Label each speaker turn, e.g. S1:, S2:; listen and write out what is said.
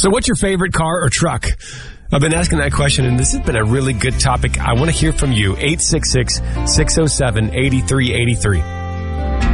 S1: So what's your favorite car or truck? I've been asking that question, and this has been a really good topic. I want to hear from you. 866-607-8383.